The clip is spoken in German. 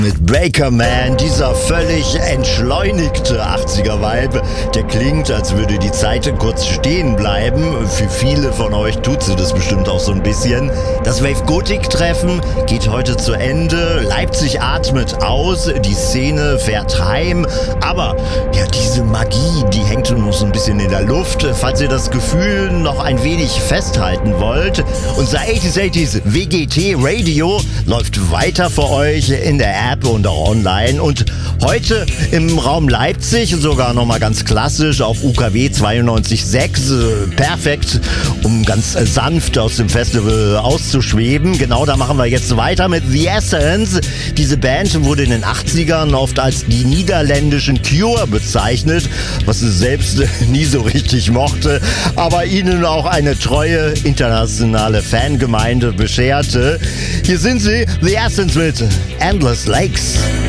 Mit Breaker Man, dieser völlig entschleunigte 80er-Vibe, der klingt, als würde die Zeit kurz stehen bleiben. Für viele von euch tut sie das bestimmt auch so ein bisschen. Das Wave-Gothic-Treffen geht heute zu Ende. Leipzig atmet aus, die Szene fährt heim. Aber ja, diese Magie, die hängt noch so ein bisschen in der Luft. Falls ihr das Gefühl noch ein wenig festhalten wollt, unser 80s WGT Radio läuft weiter für euch in der App und auch online. Und heute im Raum Leipzig, sogar nochmal ganz klassisch auf UKW 92.6, perfekt, um ganz sanft aus dem Festival auszuschweben. Genau, da machen wir jetzt weiter mit The Essence. Diese Band wurde in den 80ern oft als die niederländischen Cure bezeichnet, was sie selbst nie so richtig mochte, aber ihnen auch eine treue internationale Fangemeinde bescherte. Hier sind sie, The Essence mit Endless Lakes.